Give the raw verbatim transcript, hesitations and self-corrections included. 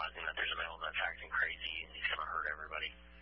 realizing that there's a male that's acting crazy and he's going to hurt everybody.